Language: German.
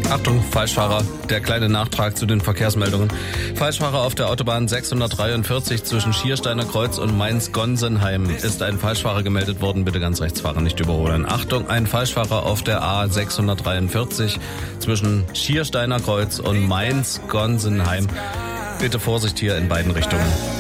Achtung, Falschfahrer. Der kleine Nachtrag zu den Verkehrsmeldungen. Falschfahrer auf der Autobahn 643 zwischen Schiersteiner Kreuz und Mainz-Gonsenheim. Ist ein Falschfahrer gemeldet worden. Bitte ganz rechts fahren, nicht überholen. Achtung, ein Falschfahrer auf der A 643 zwischen Schiersteiner Kreuz und Mainz-Gonsenheim. Bitte Vorsicht hier in beiden Richtungen.